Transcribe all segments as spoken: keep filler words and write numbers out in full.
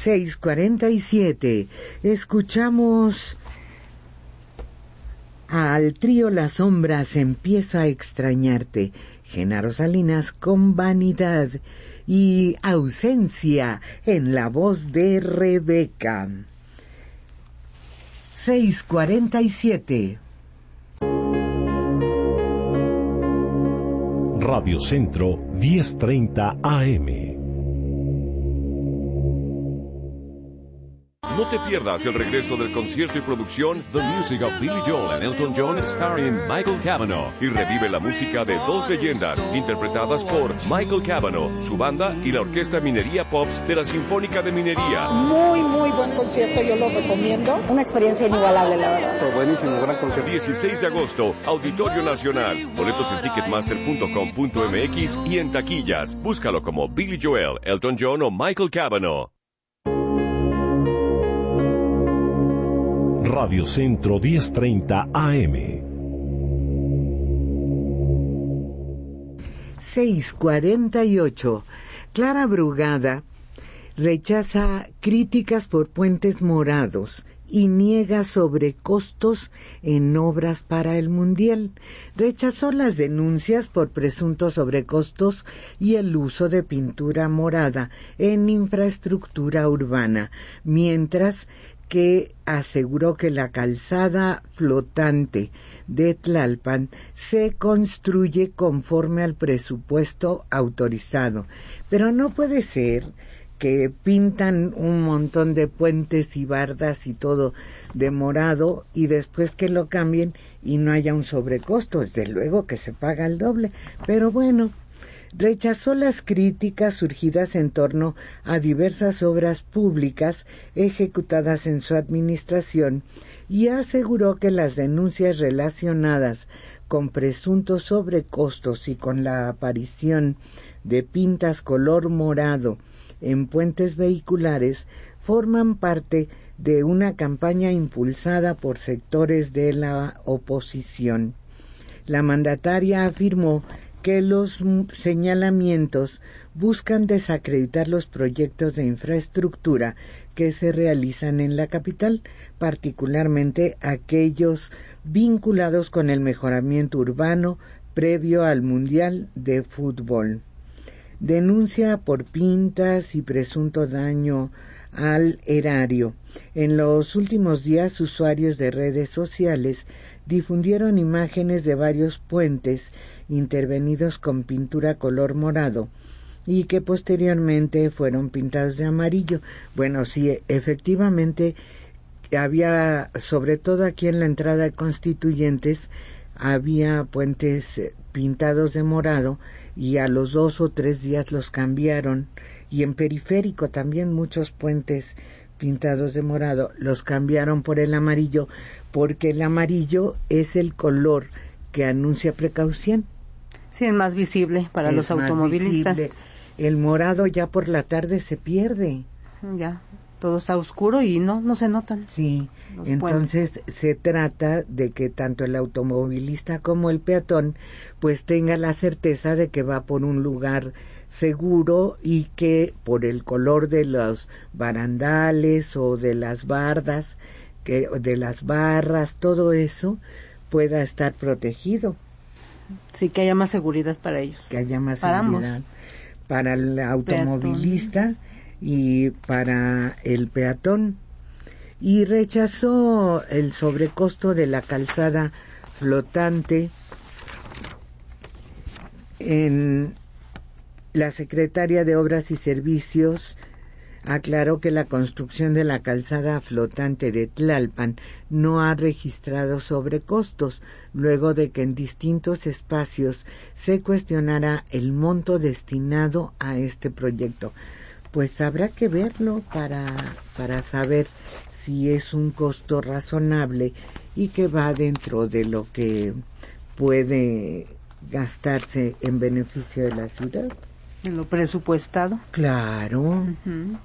seis cuarenta y siete. Escuchamos al trío Las Sombras, Empiezo a extrañarte. Genaro Salinas con Vanidad y Ausencia en la voz de Rebeca. seis cuarenta y siete. Radio Centro diez treinta A M. No te pierdas el regreso del concierto y producción The Music of Billy Joel and Elton John starring Michael Cavanaugh, y revive la música de dos leyendas interpretadas por Michael Cavanaugh, su banda y la Orquesta Minería Pops de la Sinfónica de Minería. Muy, muy buen concierto, yo lo recomiendo. Una experiencia inigualable, la verdad. Fue buenísimo, gran concierto. dieciséis de agosto, Auditorio Nacional. Boletos en ticketmaster punto com punto m x y en taquillas. Búscalo como Billy Joel, Elton John o Michael Cavanaugh. Radio Centro diez treinta A M. seis cuarenta y ocho. Clara Brugada rechaza críticas por puentes morados y niega sobrecostos en obras para el Mundial. Rechazó las denuncias por presuntos sobrecostos y el uso de pintura morada en infraestructura urbana, mientras que aseguró que la calzada flotante de Tlalpan se construye conforme al presupuesto autorizado. Pero no puede ser que pintan un montón de puentes y bardas y todo de morado y después que lo cambien y no haya un sobrecosto. Desde luego que se paga el doble, pero bueno. Rechazó las críticas surgidas en torno a diversas obras públicas ejecutadas en su administración y aseguró que las denuncias relacionadas con presuntos sobrecostos y con la aparición de pintas color morado en puentes vehiculares forman parte de una campaña impulsada por sectores de la oposición. La mandataria afirmó que los señalamientos buscan desacreditar los proyectos de infraestructura que se realizan en la capital, particularmente aquellos vinculados con el mejoramiento urbano previo al Mundial de Fútbol. Denuncia por pintas y presunto daño al erario. En los últimos días, usuarios de redes sociales difundieron imágenes de varios puentes intervenidos con pintura color morado y que posteriormente fueron pintados de amarillo. Bueno, sí, efectivamente había, sobre todo aquí en la entrada de Constituyentes, había puentes pintados de morado y a los dos o tres días los cambiaron, y en Periférico también muchos puentes pintados de morado los cambiaron por el amarillo, porque el amarillo es el color que anuncia precaución. Sí, es más visible para es los automovilistas. Visible. El morado ya por la tarde se pierde. Ya, todo está oscuro y no, no se notan. Sí, entonces puentes. Se trata de que tanto el automovilista como el peatón pues tenga la certeza de que va por un lugar seguro y que por el color de los barandales o de las bardas, que de las barras, todo eso pueda estar protegido. Sí, que haya más seguridad para ellos. Que haya más para seguridad ambos. Para el automovilista peatón. Y para el peatón. Y rechazó el sobrecosto de la calzada flotante. En la secretaria de Obras y Servicios aclaró que la construcción de la calzada flotante de Tlalpan no ha registrado sobrecostos, luego de que en distintos espacios se cuestionara el monto destinado a este proyecto. Pues habrá que verlo para, para saber si es un costo razonable y que va dentro de lo que puede gastarse en beneficio de la ciudad. En lo presupuestado. Claro. Uh-huh.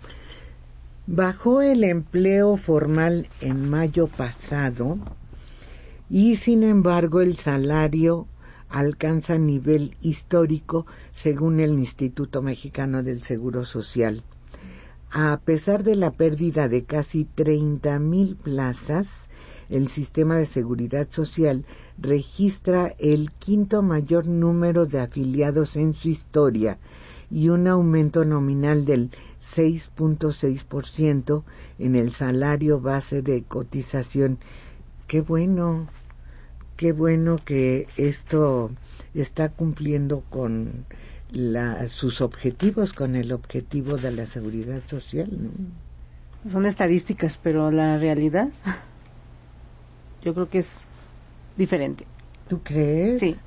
Bajó el empleo formal en mayo pasado y sin embargo el salario alcanza nivel histórico según el Instituto Mexicano del Seguro Social. A pesar de la pérdida de casi treinta mil plazas, el sistema de seguridad social registra el quinto mayor número de afiliados en su historia y un aumento nominal del seis punto seis por ciento en el salario base de cotización. Qué bueno, qué bueno que esto está cumpliendo con la, sus objetivos, con el objetivo de la seguridad social, ¿no? Son estadísticas, pero la realidad yo creo que es diferente. ¿Tú crees? Sí.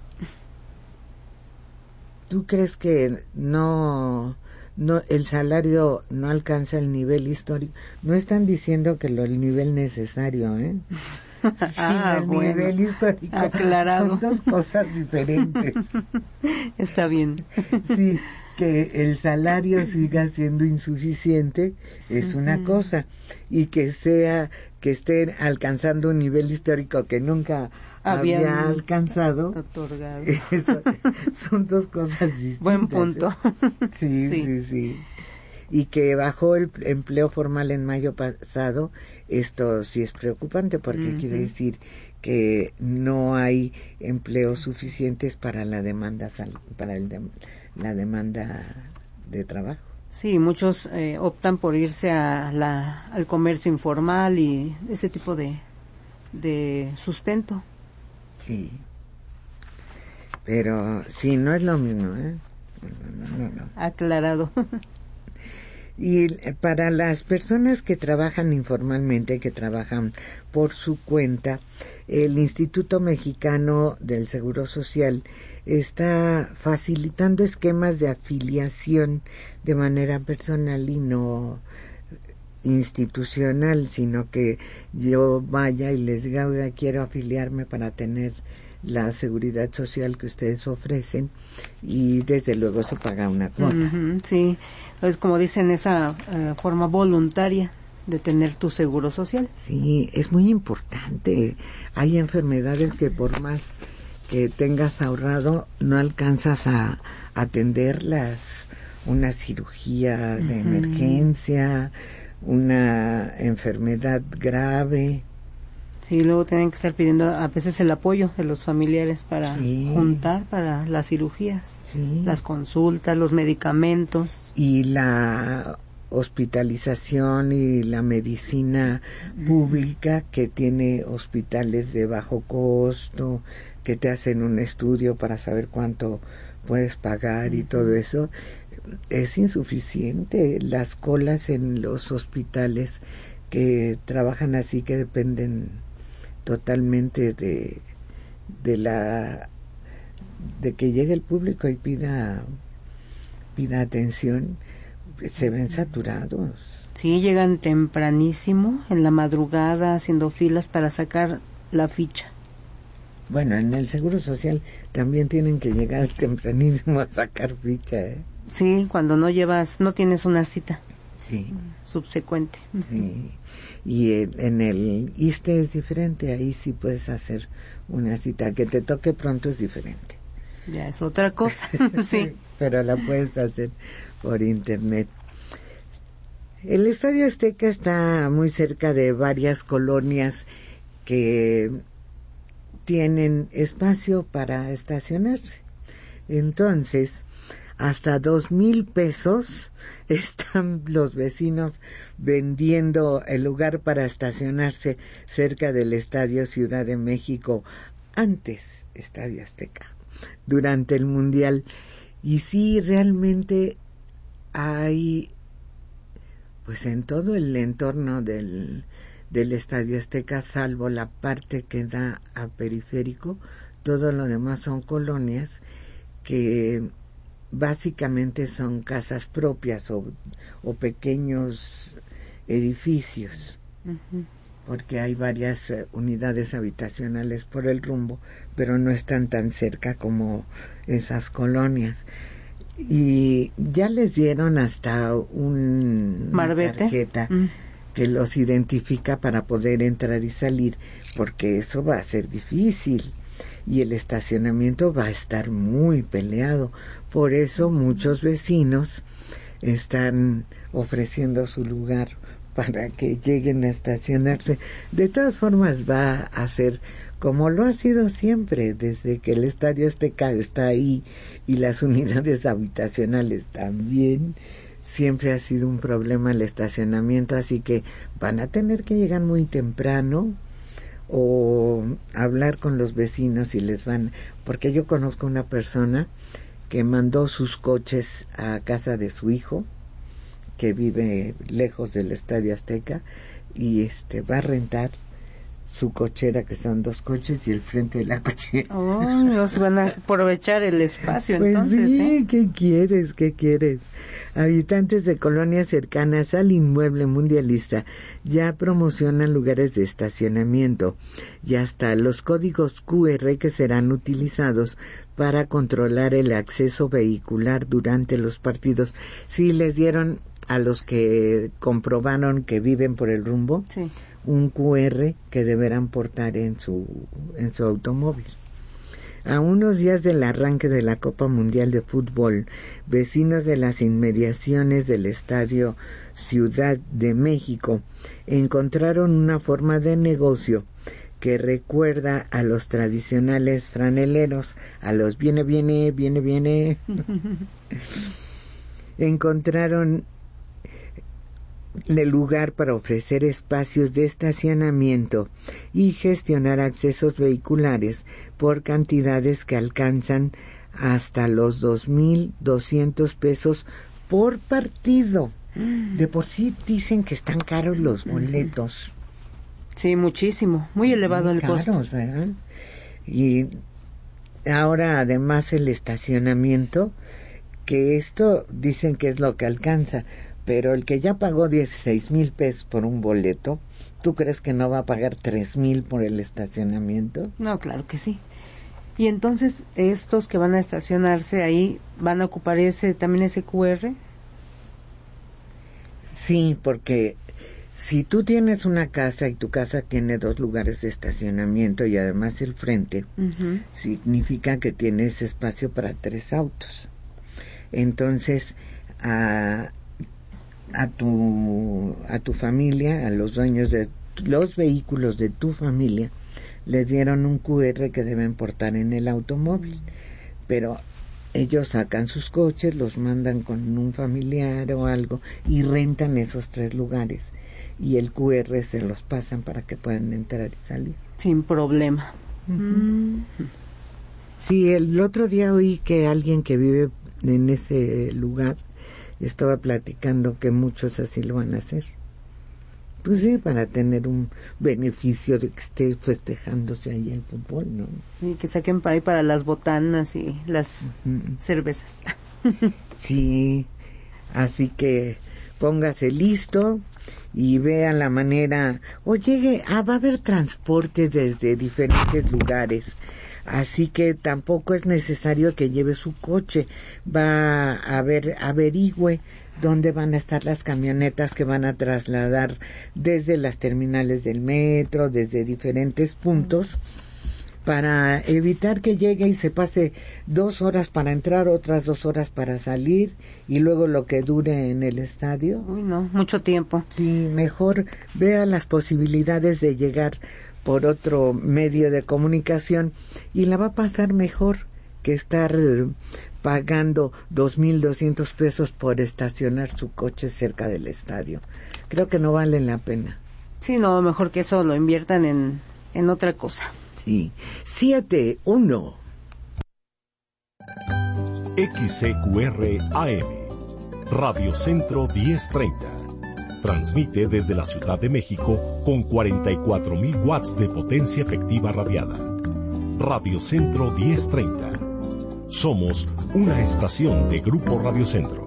¿Tú crees que no, no el salario no alcanza el nivel histórico? No están diciendo que lo, el nivel necesario, ¿eh? Sí, ah, el bueno. nivel histórico. Aclarado. Son dos cosas diferentes. Está bien. Sí, que el salario siga siendo insuficiente es uh-huh. una cosa, y que sea que estén alcanzando un nivel histórico que nunca Habían había alcanzado, otorgado. Eso, son dos cosas distintas. Buen punto. ¿eh? Sí, sí, sí, sí. Y que bajó el empleo formal en mayo pasado. Esto sí es preocupante porque uh-huh. quiere decir que no hay empleos suficientes para la demanda para el de, la demanda de trabajo. Sí, muchos eh, optan por irse a la, al comercio informal y ese tipo de, de sustento. Sí, pero sí, no es lo mismo, ¿eh? No, no, no. Aclarado. Y para las personas que trabajan informalmente, que trabajan por su cuenta, el Instituto Mexicano del Seguro Social está facilitando esquemas de afiliación de manera personal y no institucional, sino que yo vaya y les diga, oiga, quiero afiliarme para tener la seguridad social que ustedes ofrecen, y desde luego se paga una cuota. Uh-huh, sí, es como dicen, esa uh, forma voluntaria de tener tu seguro social. Sí, es muy importante. Hay enfermedades que por más que tengas ahorrado no alcanzas a atenderlas. Una cirugía de uh-huh. emergencia, una enfermedad grave. Sí, luego tienen que estar pidiendo a veces el apoyo de los familiares para sí. juntar para las cirugías, sí. las consultas, los medicamentos. Y la hospitalización y la medicina pública, que tiene hospitales de bajo costo, que te hacen un estudio para saber cuánto puedes pagar y todo eso, es insuficiente. Las colas en los hospitales que trabajan así, que dependen totalmente de de la de que llegue el público y pida pida atención, se ven saturados. Sí, llegan tempranísimo en la madrugada haciendo filas para sacar la ficha. Bueno, en el Seguro Social también tienen que llegar tempranísimo a sacar ficha, ¿eh? Sí, cuando no llevas, no tienes una cita. Sí. Subsecuente. Sí. Y en el I S S S T E es diferente, ahí sí puedes hacer una cita, que te toque pronto es diferente. Ya es otra cosa, sí. Pero la puedes hacer por internet. El Estadio Azteca está muy cerca de varias colonias que tienen espacio para estacionarse. Entonces, hasta dos mil pesos están los vecinos vendiendo el lugar para estacionarse cerca del Estadio Ciudad de México, antes Estadio Azteca, durante el Mundial. Y sí, realmente hay, pues en todo el entorno del, del Estadio Azteca, salvo la parte que da a Periférico, todo lo demás son colonias que básicamente son casas propias o, o pequeños edificios, uh-huh. porque hay varias uh, unidades habitacionales por el rumbo, pero no están tan cerca como esas colonias. Y ya les dieron hasta un, una tarjeta uh-huh. que los identifica para poder entrar y salir, porque eso va a ser difícil. Y el estacionamiento va a estar muy peleado. Por eso muchos vecinos están ofreciendo su lugar para que lleguen a estacionarse. De todas formas va a ser como lo ha sido siempre, desde que el Estadio Azteca está ahí y las unidades habitacionales también. Siempre ha sido un problema el estacionamiento, así que van a tener que llegar muy temprano o hablar con los vecinos y les van, porque yo conozco una persona que mandó sus coches a casa de su hijo, que vive lejos del Estadio Azteca, y este va a rentar su cochera, que son dos coches, y el frente de la cochera. Oh, nos van a aprovechar el espacio, pues entonces. Sí, ¿eh? ¿qué quieres? ¿Qué quieres? Habitantes de colonias cercanas al inmueble mundialista ya promocionan lugares de estacionamiento y hasta los códigos cu erre que serán utilizados para controlar el acceso vehicular durante los partidos. Sí, les dieron a los que comprobaron que viven por el rumbo, sí, un cu erre que deberán portar en su en su automóvil. A unos días del arranque de la Copa Mundial de Fútbol, vecinos de las inmediaciones del Estadio Ciudad de México encontraron una forma de negocio que recuerda a los tradicionales franeleros, a los viene, viene, viene, viene. Encontraron el lugar para ofrecer espacios de estacionamiento y gestionar accesos vehiculares por cantidades que alcanzan hasta los dos mil doscientos pesos por partido. De por sí dicen que están caros los boletos. Sí, muchísimo, muy elevado muy el caros, costo. ¿Verdad? Y ahora además el estacionamiento, que esto dicen que es lo que alcanza, pero el que ya pagó dieciséis mil pesos por un boleto, ¿tú crees que no va a pagar tres mil por el estacionamiento? No, claro que sí. Y entonces, estos que van a estacionarse ahí, ¿van a ocupar ese también ese cu erre? Sí, porque si tú tienes una casa y tu casa tiene dos lugares de estacionamiento y además el frente, uh-huh, significa que tienes espacio para tres autos. Entonces, a... a tu a tu familia, a los dueños de los vehículos de tu familia, les dieron un cu erre que deben portar en el automóvil, pero ellos sacan sus coches, los mandan con un familiar o algo y rentan esos tres lugares y el cu erre se los pasan para que puedan entrar y salir sin problema. Uh-huh. Mm. Sí, el otro día oí que alguien que vive en ese lugar estaba platicando que muchos así lo van a hacer. Pues sí, para tener un beneficio de que esté festejándose ahí el fútbol, ¿no? Y que saquen para ahí para las botanas y las uh-huh. cervezas. Sí, así que póngase listo y vea la manera, o llegue, ah, va a haber transporte desde diferentes lugares. Así que tampoco es necesario que lleve su coche. Va a ver, averigüe dónde van a estar las camionetas que van a trasladar desde las terminales del metro, desde diferentes puntos, para evitar que llegue y se pase dos horas para entrar, otras dos horas para salir, y luego lo que dure en el estadio. Uy, no, mucho tiempo. Sí, mejor vea las posibilidades de llegar por otro medio de comunicación y la va a pasar mejor que estar pagando dos mil doscientos pesos por estacionar su coche cerca del estadio. Creo que no vale la pena. Sí, no, mejor que eso lo inviertan en, en otra cosa. Sí. siete uno X C Q R A M Radio Centro diez treinta. Transmite desde la Ciudad de México con cuarenta y cuatro mil watts de potencia efectiva radiada. Radio Centro diez treinta. Somos una estación de Grupo Radio Centro.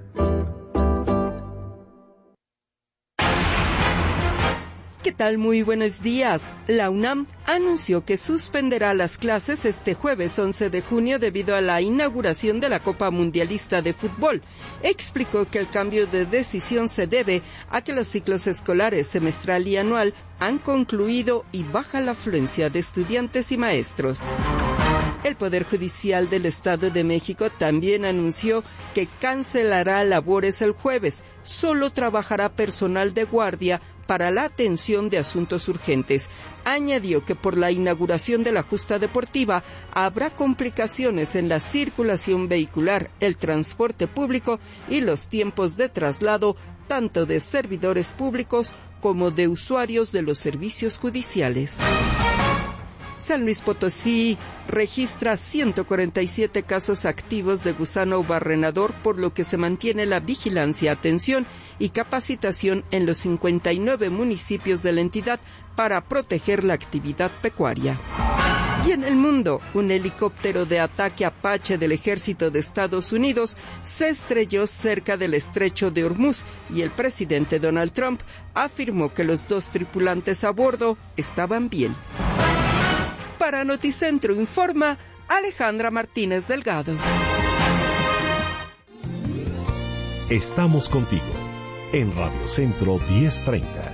¿Qué tal? Muy buenos días. La UNAM anunció que suspenderá las clases este jueves once de junio debido a la inauguración de la Copa Mundialista de Fútbol. Explicó que el cambio de decisión se debe a que los ciclos escolares semestral y anual han concluido y baja la afluencia de estudiantes y maestros. El Poder Judicial del Estado de México también anunció que cancelará labores el jueves. Solo trabajará personal de guardia para la atención de asuntos urgentes. Añadió que por la inauguración de la justa deportiva habrá complicaciones en la circulación vehicular, el transporte público y los tiempos de traslado tanto de servidores públicos como de usuarios de los servicios judiciales. San Luis Potosí registra ciento cuarenta y siete casos activos de gusano barrenador, por lo que se mantiene la vigilancia, atención y capacitación en los cincuenta y nueve municipios de la entidad para proteger la actividad pecuaria. Y en el mundo, un helicóptero de ataque Apache del ejército de Estados Unidos se estrelló cerca del estrecho de Hormuz y el presidente Donald Trump afirmó que los dos tripulantes a bordo estaban bien. Para Noticentro informa Alejandra Martínez Delgado. Estamos contigo en Radio Centro diez treinta.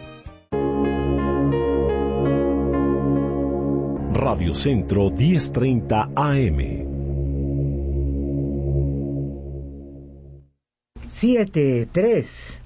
Radio Centro diez treinta A M. Siete, tres.